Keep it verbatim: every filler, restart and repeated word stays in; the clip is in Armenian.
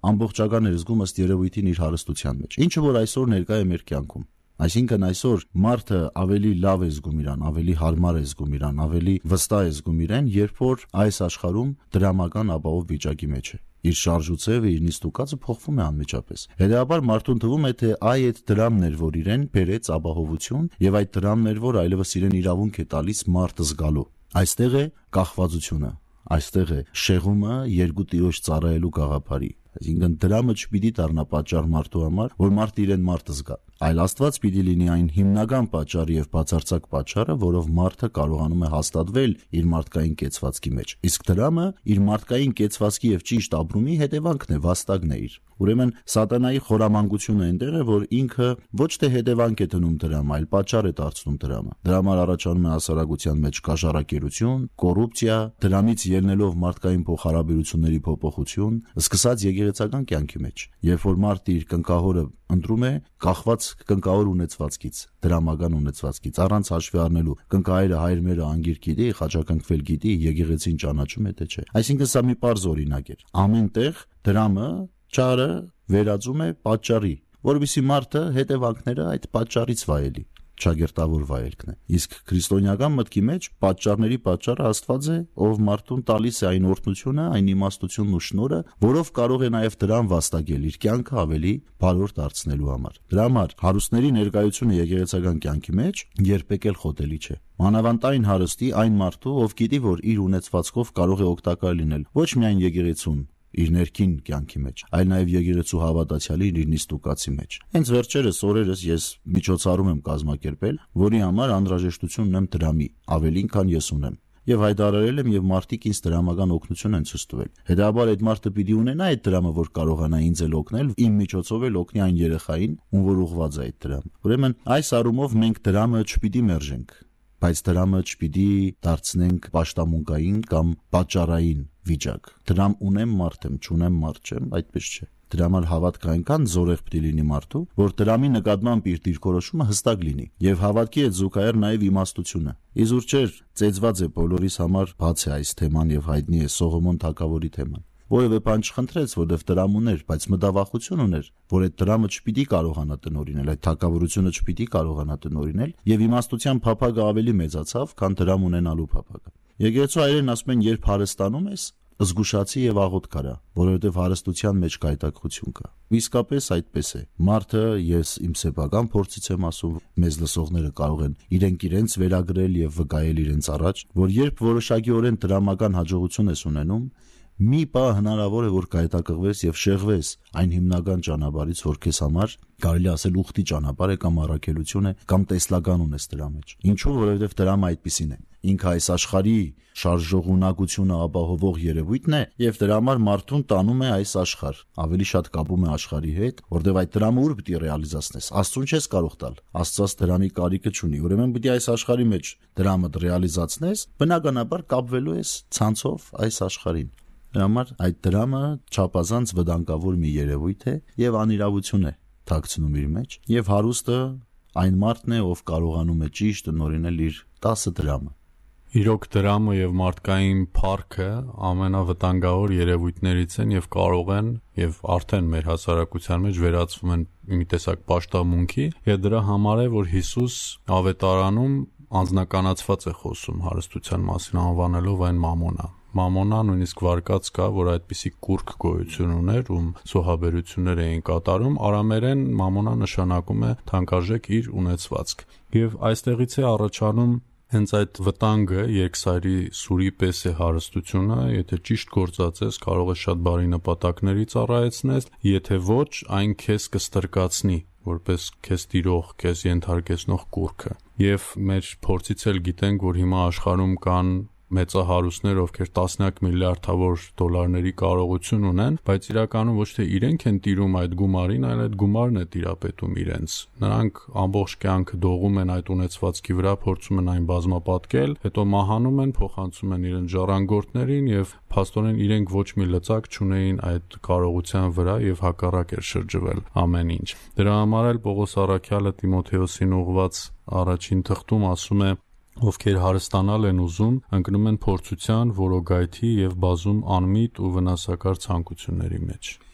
ամբողջական էր զգում ըստ երևույթին իր հարստության մեջ, ինչը որ այսօր ներկա է մեր կյանքում։ Այսինքն այսօր մարդը ավելի լավ է զգում իրան, ավելի հարմար է զգում իրան, ավելի վստահ է զգում իրեն, երբ որ այս աշխարհում դրամական ապահով վիճակի մեջ է։ Իր շարժուձևը, իր նիստուկածը փոխվում է անմիջապես։ Հետևաբար մարդուն թվում է, թե այ այդ դրամն էր, որ իրեն բերեց ապահովություն, եւ այդ դրամն էր, որ այլևս իրեն իրավունք է տալիս մարդ զգալու։ Այստեղ է կախվածությունը, այստեղ է շեղումը երկու տիրոջ ծառայելու գաղափարի։ Այսինքն դրամը չպիտի դառնա պատճառ մարդու համար, որ մարդը իրեն մարդ զգա, այլ Աստված պիտի լինի այն հիմնական պատճառը եւ բացարձակ պատճառը, որով մարդը կարողանում է հաստատվել իր մարդկային կեցվածքի մեջ։ Իսկ դրամը իր մարդկային կեցվածքի եւ ճիշտ ապրումի հետևանքն է, վաստակն է իր։ Ուրեմն սատանայի խորամանկությունը այնտեղ է, որ ինքը ոչ թե հետևանք է դնում դրամը, այլ պատճառ է դարձնում դրամը։ Դրամը առաջանում է հասարակության մեջ կաշառակերություն, կոռուպցիա, դրամից ելնելով մարդկային փոխհարաբերությունների փոփոխություն, սկսած եկեղեցական կյանքի մեջ, երբ որ մարդը իր կնկահորը ընտրում է կախված կնկահոր ունեցվածքից, դրամական ունեցվածքից, առանց հաշվի առնելու կնկահայրը հայր մերը անգիր գիտի, խաչակնքվել գիտի, եկեղեցին ճանաչում է թե չէ։ Այսինքն սա մի պարզ օրինակ է։ Ամենտեղ դրամը ճարը վերածում է պատճառի, որովհետեւ մարդը հետևանքները այդ պատճառից վայելի, ճագերտավոր վայելքն է։ Իսկ քրիստոնեական մտքի մեջ պատճառների պատճառը Աստված է, ով մարդուն տալիս է այն օրհնությունը, այն իմաստությունն ու շնորհը, որով կարող է նաև դրան վաստակել իր կյանքը ավելի բարոր դարձնելու համար։ Դրա համար հարուստների ներկայությունը եկեղեցական կյանքի մեջ երբեք էլ խոտելի չէ։ Մանավանդ այն հարստի, այն մարդու, ով գիտի, որ իր ունեցվածքով կարող է օգտակար լինել ոչ միայն եկեղեցուն իր ներքին կյանքի մեջ, այլ նաև եկեղեցու հավատացյալի իր նիստուկացի մեջ։ Հենց վերջերս օրերս ես միջոցառում եմ կազմակերպել, որի համար անհրաժեշտություն ունեմ դրամի, ավելին քան ես ունեմ։ Եվ հայտարարել եմ եւ մարդիկ ինձ դրամական օգնություն են ցույց տվել։ Հետաբար այդ մարդը պիտի ունենա այդ դրամը, որ կարողանա ինձ էլ օգնել, իմ միջոցով էլ օգնի այն երեխային, ում որ ուղղված է այդ դրամը։ Ուրեմն այս առումով մենք դրամը չպիտի մերժենք, բայց դրամը չպիտի դարձնենք պաշտամունքային կամ պատճառային վիճակ։ Դրամ ունեմ մարդ եմ, չունեմ մարդ չեմ, այդպես չէ։ Դրամալ հավատք այնքան զորեղ պիտի լինի մարդու, որ դրամի նկատմամբ իր դիրքորոշումը հստակ լինի, եւ հավատքի հետ զուգահեռ նաեւ իմաստությունը։ Իզուր չէր, ծեծված է բոլորիս համար բաց է այս թեման եւ հայտնի է Սողոմոն թագավորի թեման։ Որևէ բան չխնդրեց, որովհետև դրամ ուներ, բայց մտավախություն ուներ, որ այդ դրամը չպիտի կարողանա տնօրինել, այդ թագավորությունը չպիտի կարողանա տնօրինել, եւ իմաստության փափագը ավելի մեծացավ, քան դրամ ունենալու փափագը։ Եկեղեցու այրերն ասում են, երբ հարստանում ես, զգուշացի եւ աղոտ կարա, որովհետեւ հարստության մեջ գայթակղություն կա։ Իսկապես այդպես է։ Մարդը, ես իմ սեփական փորձից եմ ասում, մեզ լսողները կարող են իրենք իրենց վերագրել եւ վկայել իրենց առաջ, որ երբ որոշակիորեն դրամական հաջողություն ես ունենում, մի պահ հնարավոր է, որ գայթակղվես եւ շեղվես այն հիմնական ճանապարհից, որ քեզ համար կարելի ասել ուխտի ճանապարհ է կամ առաքելություն է կամ տեսլական ունես դրա մեջ։ Ինչու՞, որովհետեւ դրամը այդպեսին է։ Ինքը այս աշխարհի շարժողունակությունը ապահովող երևույթն է եւ դրա համար մարդուն տանում է այս աշխարհ, ավելի շատ կապում է աշխարհի հետ, որտեղ այդ դրամը ուր պիտի ռեալիզացնես։ Աստծուն չես կարող տալ։ Աստծած դրամի կարիքը չունի։ Ուրեմն պիտի այս աշխարհի մեջ դրամը ռեալիզացնես, բնականաբար կապվելու ես ցանցով այս աշխարհին։ Դրա համար այդ դրամը չափազանց վտանգավոր մի երևույթ է եւ անիրավություն է թաքցնում իր մեջ, եւ հարուստը այն մարդն է, ով կարողանում է ճիշտ տնօրինել իր տասը դրամը։ Իրոք դրամը եւ մարդկային փառքը ամենավտանգավոր երևույթներից են եւ կարող են եւ արդեն մեր հասարակության մեջ վերածվում են մի տեսակ պաշտամունքի, եւ դրա համար է, որ Հիսուս ավետարանում անձնականացված է խոսում հարստության մասին, անվանելով այն մամոնա։ Մամոնա նույնիսկ վարկած կա, որ այդպիսի կուրք գոյություն ուներ, ում զոհաբերություններ էին կատարում, արամերեն մամոնա նշանակում է թանկարժեք իր ունեցվածք։ Եվ այստեղից է առաջանում հենց այդ վտանգը, երկսայրի սուրի պես է հարստությունը, եթե ճիշտ գործածես, կարող է շատ բարի նպատակների ծառայեցնես, եթե ոչ, այն քեզ կստրկացնի, որպես քեզ տիրող, քեզ ենթարկեցնող կուրքը։ Եվ մեր փորձից էլ գիտենք, որ հիմա աշխարհում կան մեծահարուստներ, ովքեր տասնյակ միլիարդավոր դոլարների կարողություն ունեն, բայց իրականում ոչ թե իրենք են տիրում այդ գումարին, այլ այդ գումարն է տիրապետում իրենց։ Նրանք ամբողջ կյանքը դողում են այդ ունեցվածքի վրա, փորձում են այն բազմապատկել, հետո մահանում են, փոխանցում են իրենց ժառանգորդներին եւ փաստորեն իրենք ոչ մի լծակ չունեին այդ կարողության վրա եւ հակառակ էր շրջվել ամեն ինչ։ Դրա համար էլ Պողոս առաքյալը Տիմոթեոսին ուղված առաջին թղթում ասում է. ովքեր հարստանալ են ուզում, ընկնում են փորձության, որոգայթի եւ բազում անմիտ ու վնասակար ցանկությունների մեջ։